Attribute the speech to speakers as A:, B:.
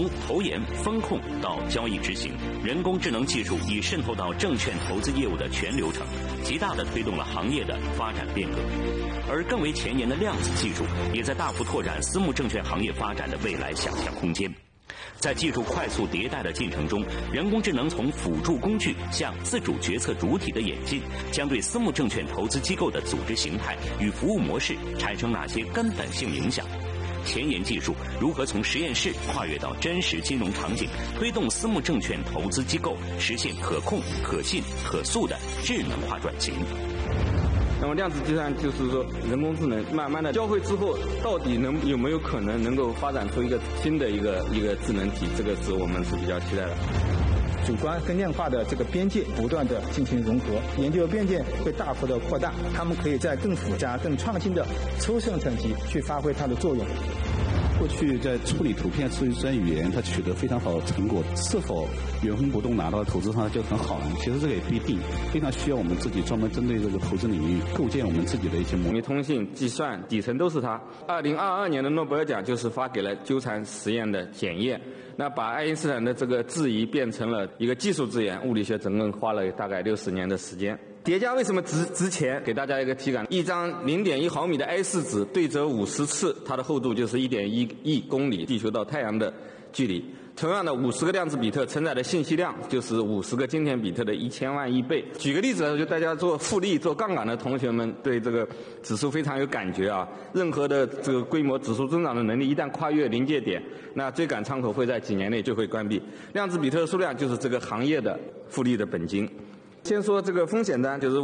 A: 从投研、风控到交易执行，人工智能技术已渗透到证券投资业务的全流程，极大地推动了行业的发展变革。而更为前沿的量子技术，也在大幅拓展私募证券行业发展的未来想象空间。在技术快速迭代的进程中，人工智能从辅助工具向自主决策主体的演进，将对私募证券投资机构的组织形态与服务模式产生哪些根本性影响？前沿技术如何从实验室跨越到真实金融场景，推动私募证券投资机构实现可控、可信、可塑的智能化转型？
B: 那么量子计算就是说，人工智能慢慢的交汇之后，到底有没有可能能够发展出一个新的一个智能体？这个是我们是比较期待的。
C: 主观跟量化的这个边界不断的进行融合，研究边界会大幅的扩大，它们可以在更复杂、更创新的抽象层级去发挥它的作用。
D: 过去在处理图片、处理算语言，它取得非常好的成果，是否原封不动拿到投资上就很好呢？其实这个也不一定，非常需要我们自己专门针对这个投资领域构建我们自己的一些模
B: 模拟通信、计算底层都是它。2022年的诺贝尔奖就是发给了纠缠实验的检验，那把爱因斯坦的这个质疑变成了一个技术字眼，物理学总共花了大概60年的时间。叠加为什么值钱？给大家一个体感：一张0.1毫米的 A4 纸对折50次，它的厚度就是1.1亿公里，地球到太阳的距离。同样的，50个量子比特承载的信息量就是50个今天比特的1000万亿倍。举个例子来说，就大家做复利、做杠杆的同学们对这个指数非常有感觉啊。任何的这个规模指数增长的能力一旦跨越临界点，那追赶窗口会在几年内就会关闭。量子比特的数量就是这个行业的复利的本金。先说这个风险端，就是